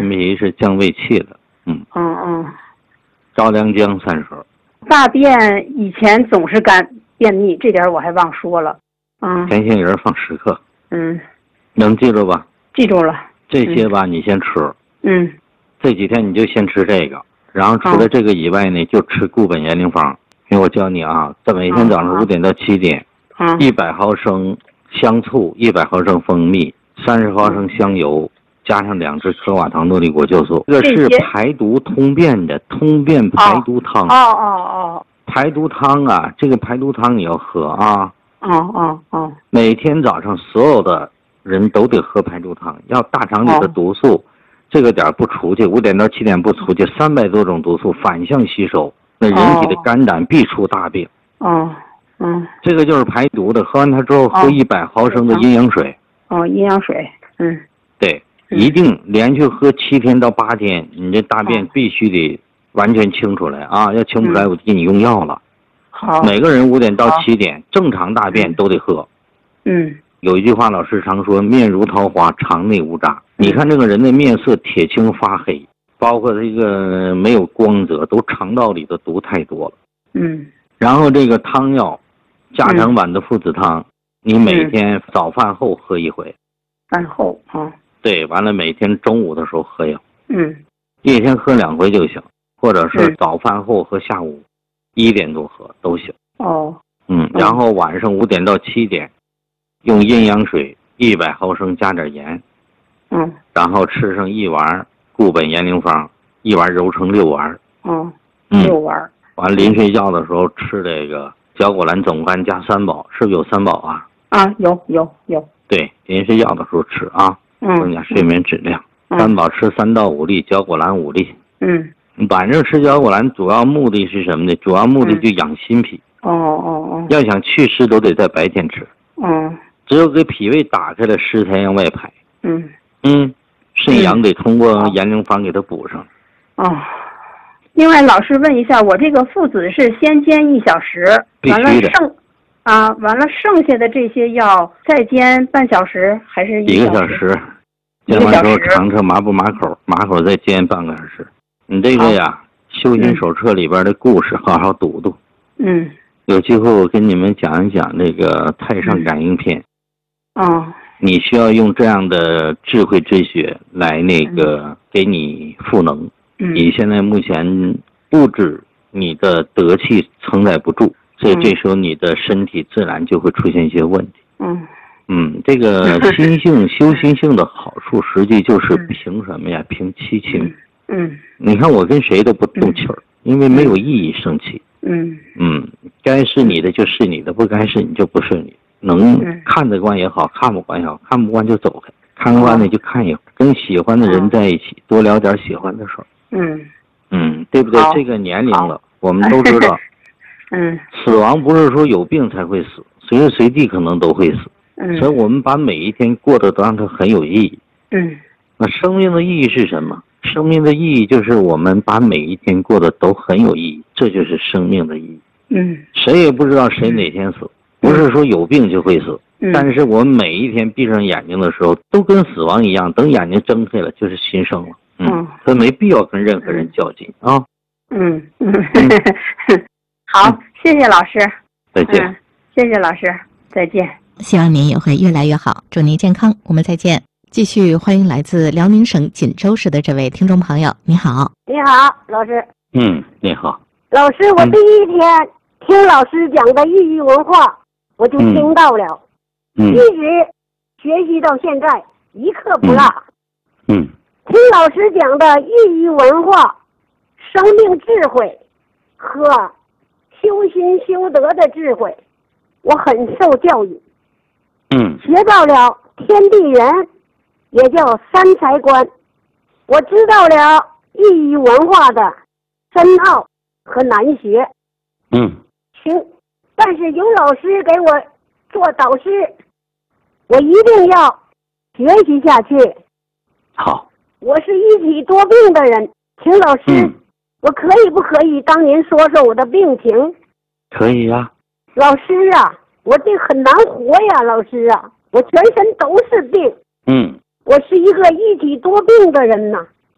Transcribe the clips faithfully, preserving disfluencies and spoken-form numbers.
陈皮是降胃气的。嗯嗯嗯。 着凉姜三勺。 大便以前总是干便秘，这点我还忘说了。嗯。 甜杏仁放十克。 嗯。 能记住吧？ 记住了。 这些吧，嗯、你先吃。 嗯。 这几天你就先吃这个，然后除了这个以外呢，嗯、就吃固本延龄方。因为我教你啊，在每天早上五点到七点，一百毫升香醋，一百毫升蜂蜜，三十毫升香油，加上两支可瓦糖诺丽果酵素。这个是排毒通便的通便排毒汤。 哦哦哦。 排毒汤啊，这个排毒汤你要喝啊。 哦哦哦。 每天早上所有的人都得喝排毒汤，要大肠里的毒素，哦、这个点不出去，五点到七点不出去，三百多种毒素反向吸收。那人体的感染必出大病。 哦，嗯， 这个就是排毒的。喝完它之后，喝一百毫升的阴阳水。 哦，阴阳水，嗯， 对，一定连续喝七天到八天，你这大便必须得完全清出来啊！要清不出来，我就给你用药了。 好， 每个人五点到七点正常大便都得喝。 嗯， 有一句话，老师常说：“面如桃花，肠内无渣。”你看这个人的面色铁青发黑。包括这个没有光泽，都肠道里的毒太多了。 嗯， 然后这个汤药，加长版的附子汤，嗯、你每天早饭后喝一回。 饭后啊。 对，完了每天中午的时候喝药。 嗯， 一天喝两回就行，或者是早饭后和下午一点多喝都行。 哦。 嗯，然后晚上五点到七点，用阴阳水一百毫升加点盐。 嗯。 然后吃上一丸。固本延龄方一丸揉成六丸， 哦，六丸。 完、嗯、临睡觉的时候吃这个绞果兰总干加三宝，是不是有三宝啊？ 啊，有有有。 对，临睡觉的时候吃啊， 嗯， 增加睡眠质量。 嗯、 三宝吃三到五粒，绞果兰五粒。 嗯， 晚上吃绞果兰主要目的是什么呢？主要目的就养心脾。 哦哦哦。 要想祛湿都得在白天吃。 嗯。 只有给脾胃打开了，湿才向外排。 嗯嗯。肾阳得通过延龄方给它补上。 哦，另外老师问一下，我这个附子是先煎一小时，完了剩啊，完了剩下的这些药再煎半小时还是一个小时？煎完之后尝尝麻不麻口，麻口再煎半个小时。你这个呀，修行手册里边的故事好好读读。 嗯。 有机会我跟你们讲一讲这个太上感应篇。 哦。 你需要用这样的智慧之学来那个给你赋能。 嗯、 你现在目前物质你的德气承载不住，所以这时候你的身体自然就会出现一些问题。 嗯嗯，这个心性修心性的好处，实际就是凭什么呀？凭七情。 嗯， 你看我跟谁都不动气儿，因为没有意义生气。 嗯嗯，该是你的就是你的，不该是你就不是你。能看得惯也好，看不惯也好，看不惯就走开，看惯了就看一会儿，跟喜欢的人在一起，多聊点喜欢的事儿。 嗯嗯，对不对？这个年龄了，我们都知道， 嗯， 死亡不是说有病才会死，随时随地可能都会死。 嗯， 所以我们把每一天过得都让它很有意义。 嗯， 那生命的意义是什么？生命的意义就是我们把每一天过得都很有意义，这就是生命的意义。 嗯， 谁也不知道谁哪天死。不是说有病就会死，嗯、但是我们每一天闭上眼睛的时候，都跟死亡一样，等眼睛睁开了就是新生了。嗯，所以没必要跟任何人较劲啊。 嗯嗯，好，嗯、谢谢老师， 再见、嗯。 谢谢老师，再见。 希望您也会越来越好，祝您健康，我们再见。继续欢迎来自辽宁省锦州市的这位听众朋友，你好。 你好，老师。 嗯，你好。 老师，我第一天听老师讲的寓意文化。我就听到了， 嗯、 一直学习到现在，一刻不落。 嗯，嗯听老师讲的寓意文化、生命智慧和修心修德的智慧，我很受教育。 嗯， 学到了天地人，也叫三才观。我知道了寓意文化的深奥和难学。 嗯， 行。但是有老师给我做导师，我一定要学习下去。 好， 我是一体多病的人，请老师，嗯、我可以不可以当您说说我的病情？ 可以呀、啊。 老师啊，我这很难活呀，老师啊，我全身都是病。 嗯， 我是一个一体多病的人呐，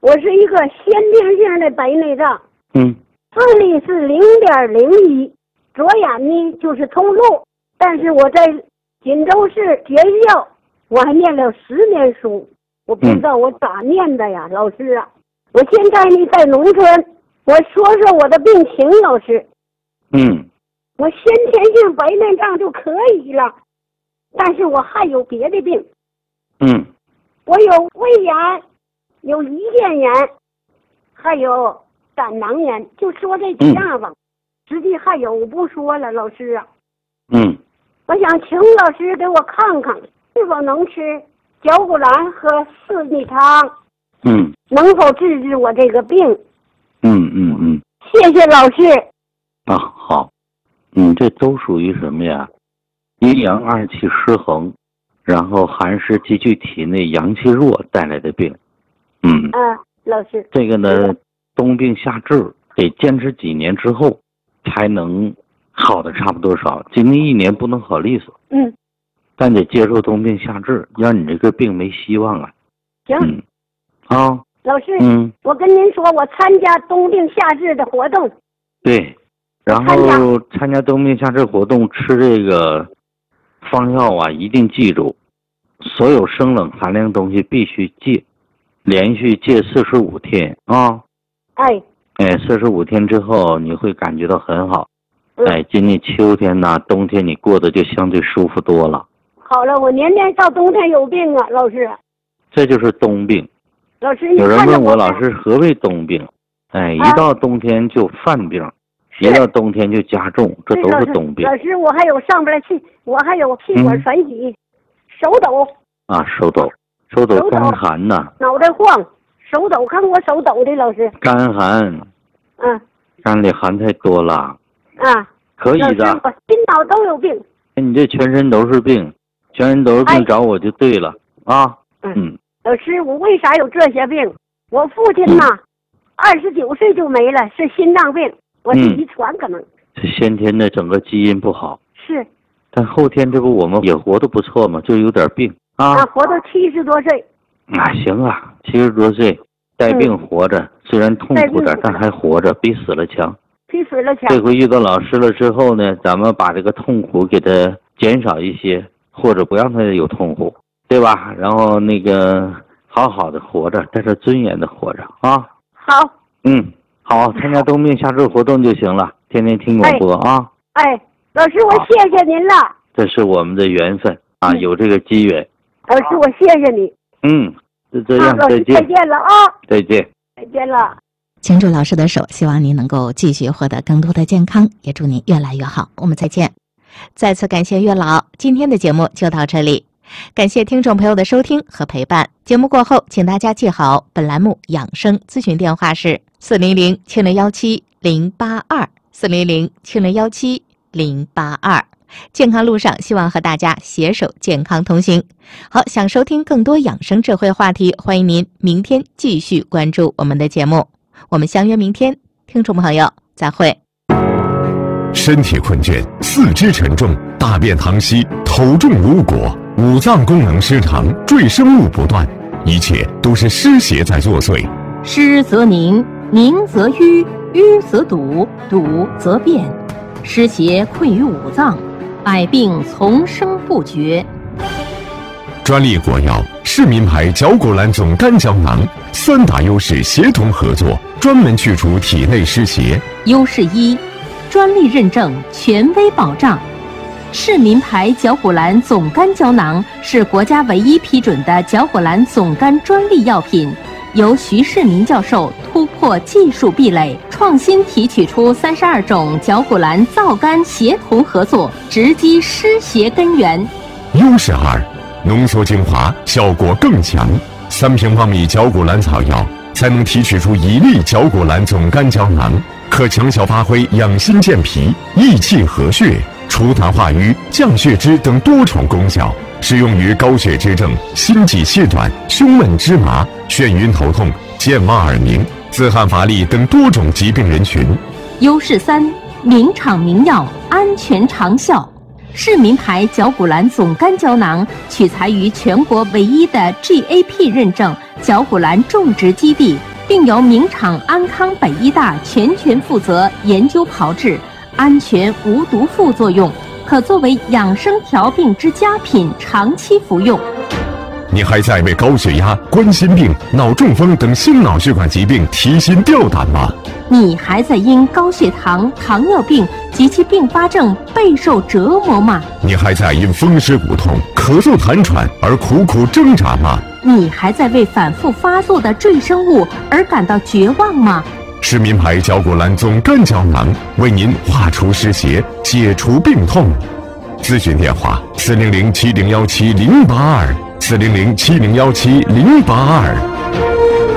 我是一个先天性的白内障， 嗯， 视力是零点零一，左眼呢就是通路，但是我在锦州市学校我还念了十年书，我不知道我咋念的呀，嗯、老师啊，我现在呢在农村，我说说我的病情，老师。 嗯， 我先天性白内障就可以了，但是我还有别的病。 嗯， 我有胃炎，有胰腺炎，还有胆囊炎，就说这几样吧。嗯、实际还有我不说了，老师啊。 嗯， 我想请老师给我看看，是否能吃绞骨兰和四米汤。 嗯， 能否治治我这个病？ 嗯嗯嗯。 谢谢老师。 啊，好。嗯，这都属于什么呀？阴阳二气失衡，然后寒湿积聚体内，阳气弱带来的病。嗯。 啊，老师。 这个呢，冬病夏治，得坚持几年之后，才能好的差不多少。今年一年不能好利索。 嗯。 但得接受冬病夏治，让你这个病没希望啊。 行。 嗯。啊。 老师。 嗯。 我跟您说，我参加冬病夏治的活动。 对。然后参加冬病夏治活动，吃这个方药啊，一定记住，所有生冷寒凉东西必须戒，连续戒四十五天啊。 哎。 哎，四十五天之后你会感觉到很好。嗯、哎，今年秋天呐、冬天你过得就相对舒服多了。 好了，我年年到冬天有病啊，老师。 这就是冬病。 老师， 有人问我老师何谓冬病？哎，一到冬天就犯病。啊一到冬天就加重，这都是冬病。 老师，我还有上不来气，我还有气管喘息，嗯、手抖。 啊，手抖，手抖干寒呐。 脑袋晃，手抖，看我手抖的老师。 干寒。 嗯。 肝里寒太多了。 啊。 可以的。 我心脑都有病。 你这全身都是病，全身都是病，找我就对了、哎、啊。 嗯。老师，我为啥有这些病？我父亲呐，二十九岁就没了，是心脏病。我是遗传可能， 是先天的整个基因不好， 是， 但后天这不我们也活得不错嘛，就有点病啊， 啊活到七十多岁， 啊行啊，七十多岁带病活着，嗯、虽然痛苦点，但还活着，比死了强， 比死了强。 这回遇到老师了之后呢，咱们把这个痛苦给他减少一些，或者不让他有痛苦，对吧？然后那个好好的活着，带着尊严的活着啊。 好， 嗯。好，参加冬病夏治活动就行了，天天听广播啊！ 哎，老师，我谢谢您了。 这是我们的缘分啊，嗯、有这个机缘。 老师，我谢谢你。 嗯，就这样， 再见。再见了啊！ 再见。 再见了。 牵住老师的手，希望您能够继续获得更多的健康，也祝您越来越好。我们再见。再次感谢月老，今天的节目就到这里。感谢听众朋友的收听和陪伴。节目过后，请大家记好本栏目养生咨询电话是四零零七零幺七零八二四零零七零幺七零八二。健康路上，希望和大家携手健康同行。好，想收听更多养生智慧话题，欢迎您明天继续关注我们的节目。我们相约明天，听众朋友再会。 身体困倦，四肢沉重，大便溏稀，头重如裹，五脏功能失常，赘生物不断，一切都是湿邪在作祟。 湿则凝，凝则瘀，瘀则堵，堵则变，湿邪困于五脏，百病丛生不绝。 专利果药市民牌绞骨兰总干胶囊，三大优势协同合作，专门去除体内湿邪。 优势一，专利认证，权威保障。市民牌绞骨兰总干胶囊是国家唯一批准的绞骨兰总干专利药品，由徐世民教授突破技术壁垒，创新提取出三十二种绞骨兰皂苷协同合作，直击湿邪根源。 优势二，浓缩精华，效果更强。三平方米绞骨兰草药才能提取出一粒绞骨兰总干胶囊，可强效发挥养心健脾、益气和血、除痰化瘀、降血脂等多重功效，适用于高血脂症、心悸气短、胸闷肢麻、眩晕头痛、健忘耳鸣、自汗乏力等多种疾病人群。 优势三，名厂名药，安全长效。市民牌绞骨兰总干胶囊取材于全国唯一的 G A P 认证绞骨兰种植基地， 并由名厂安康北医大全权负责研究炮制，安全无毒副作用，可作为养生调病之佳品，长期服用。 你还在为高血压、冠心病、脑中风等心脑血管疾病提心吊胆吗？ 你还在因高血糖、糖尿病及其并发症备受折磨吗？ 你还在因风湿骨痛、咳嗽痰喘而苦苦挣扎吗？ 你还在为反复发作的赘生物而感到绝望吗？ 是名牌绞骨蓝总干胶囊为您化除湿邪，解除病痛。咨询电话：四零零七零幺七零八二，四零零七零幺七零八二。